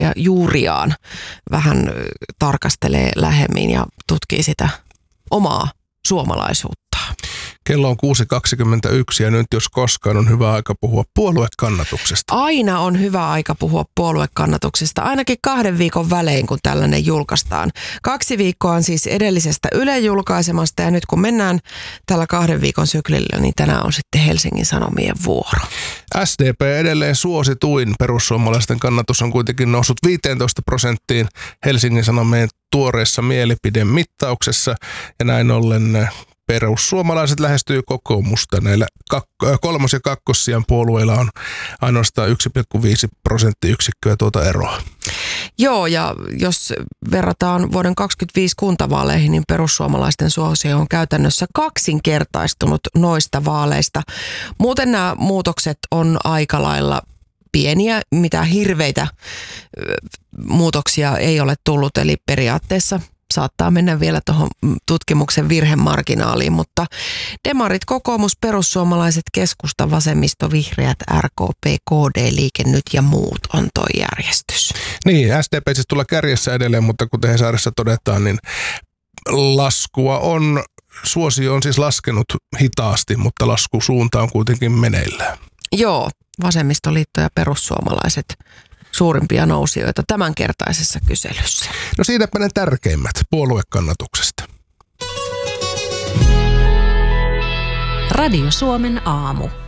ja juuriaan vähän tarkastelee lähemmin ja tutkii sitä omaa suomalaisuutta. Kello on 6.21 ja nyt jos koskaan on hyvä aika puhua puoluekannatuksesta. Aina on hyvä aika puhua puoluekannatuksesta, ainakin 2 viikon välein, kun tällainen julkaistaan. 2 viikkoa on siis edellisestä Ylen julkaisemasta ja nyt kun mennään tällä 2 viikon syklillä, niin tänään on sitten Helsingin Sanomien vuoro. SDP edelleen suosituin. Perussuomalaisten kannatus on kuitenkin noussut 15% Helsingin Sanomien tuoreessa mielipidemittauksessa ja näin ollen perussuomalaiset lähestyy kokoomusta. Näillä 3. ja 2. sijan puolueilla on ainoastaan 1,5 prosenttiyksikköä tuota eroa. Joo, ja jos verrataan vuoden 2025 kuntavaaleihin, niin perussuomalaisten suosio on käytännössä kaksinkertaistunut noista vaaleista. Muuten nämä muutokset on aika lailla pieniä, mitä hirveitä muutoksia ei ole tullut, eli periaatteessa saattaa mennä vielä tuohon tutkimuksen virhemarginaaliin, mutta demarit, kokoomus, perussuomalaiset, keskusta, vasemmisto, vihreät, RKP, KD, Liike Nyt ja muut on toi järjestys. Niin, SDP siis tulla kärjessä edelleen, mutta kuten Hesarissa todetaan, niin suosio on siis laskenut hitaasti, mutta laskusuunta on kuitenkin meneillään. Joo, vasemmistoliitto ja perussuomalaiset suurimpia nousijoita tämänkertaisessa kyselyssä. No siinäpä ne tärkeimmät puoluekannatuksesta. Radio Suomen aamu.